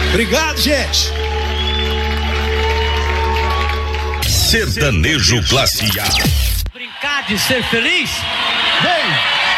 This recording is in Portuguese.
Obrigado, gente. Sertanejo Classe A. Brincar de ser feliz? Vem!